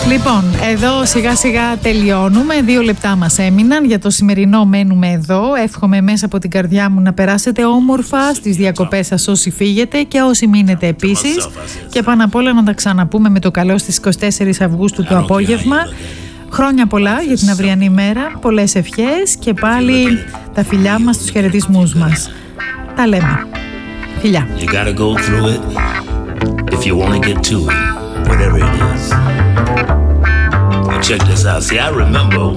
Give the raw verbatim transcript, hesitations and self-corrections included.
Λοιπόν, εδώ σιγά σιγά τελειώνουμε. Δύο λεπτά μας έμειναν. Για το σημερινό μένουμε εδώ. Εύχομαι μέσα από την καρδιά μου να περάσετε όμορφα στις διακοπές σας όσοι φύγετε και όσοι μείνετε επίσης. Και πάνω απ' όλα να τα ξαναπούμε με το καλό στις είκοσι τέσσερις Αυγούστου το απόγευμα. Χρόνια πολλά για την αυριανή μέρα. Πολλές ευχές και πάλι τα φιλιά μας, τους χαιρετισμούς μας. Τα λέμε. Φιλιά. You gotta go through it if you want to get to it, whatever it is. Check this out. See, I remember